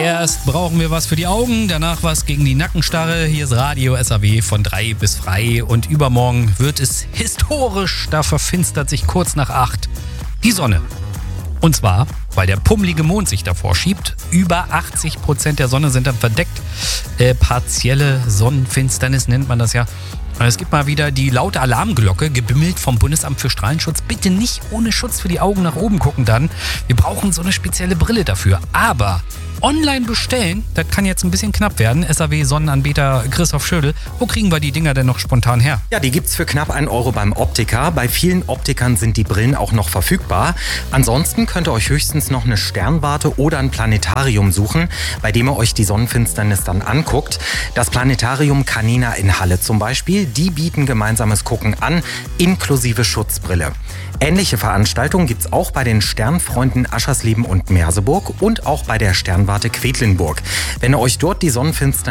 Erst brauchen wir was für die Augen, danach was gegen die Nackenstarre. Hier ist Radio SAW von 3 bis frei und übermorgen wird es historisch. Da verfinstert sich kurz nach 8 die Sonne. Und zwar, weil der pummelige Mond sich davor schiebt. Über 80% der Sonne sind dann verdeckt. Partielle Sonnenfinsternis nennt man das ja. Es gibt mal wieder die laute Alarmglocke, gebimmelt vom Bundesamt für Strahlenschutz. Bitte nicht ohne Schutz für die Augen nach oben gucken dann. Wir brauchen so eine spezielle Brille dafür. Aber online bestellen, das kann jetzt ein bisschen knapp werden. SAW-Sonnenanbieter Christoph Schödel, wo kriegen wir die Dinger denn noch spontan her? Ja, die gibt's für knapp 1 Euro beim Optiker. Bei vielen Optikern sind die Brillen auch noch verfügbar. Ansonsten könnt ihr euch höchstens noch eine Sternwarte oder ein Planetarium suchen, bei dem ihr euch die Sonnenfinsternis dann anguckt. Das Planetarium Canina in Halle zum Beispiel, die bieten gemeinsames Gucken an, inklusive Schutzbrille. Ähnliche Veranstaltungen gibt's auch bei den Sternfreunden Aschersleben und Merseburg und auch bei der Sternwarte Quedlinburg. Wenn ihr euch dort die Sonnenfinsternis